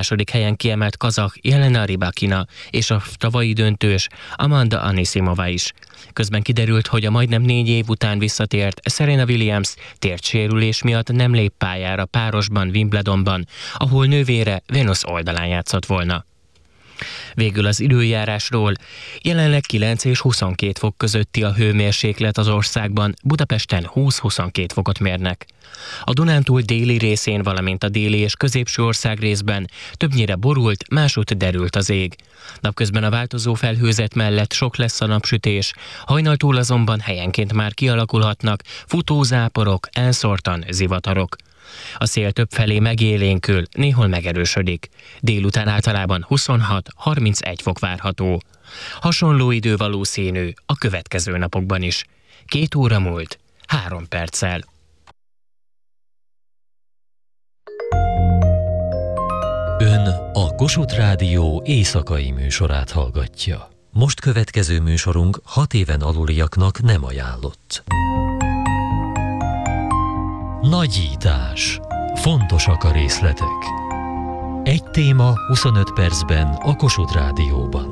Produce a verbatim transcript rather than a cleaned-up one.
második helyen kiemelt kazah Jelena Rybakina és a tavalyi döntős Amanda Anisimova is. Közben kiderült, hogy a majdnem négy év után visszatért Serena Williams térdsérülés miatt nem lép pályára párosban Wimbledonban, ahol nővére Venus oldalán játszott volna. Végül az időjárásról. Jelenleg kilenc és huszonkét fok közötti a hőmérséklet az országban, Budapesten húsz-huszonkét fokot mérnek. A Dunántúl déli részén, valamint a déli és középső ország részben többnyire borult, másút derült az ég. Napközben a változó felhőzet mellett sok lesz a napsütés, hajnaltól azonban helyenként már kialakulhatnak futózáporok, elszórtan zivatarok. A szél többfelé megélénkül, néhol megerősödik. Délután általában huszonhat-harmincegy fok várható. Hasonló idő valószínű a következő napokban is. Két óra múlt, három perccel. Ön a Kossuth Rádió éjszakai műsorát hallgatja. Most következő műsorunk hat éven aluliaknak nem ajánlott. Nagyítás. Fontosak a részletek. Egy téma huszonöt percben a Kossuth Rádióban.